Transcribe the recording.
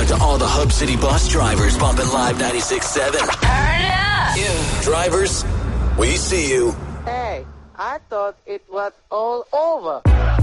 out to all the Hub City bus drivers bumping Live 96.7. Turn it up! Yeah. Drivers, we see you. Hey, I thought it was all over.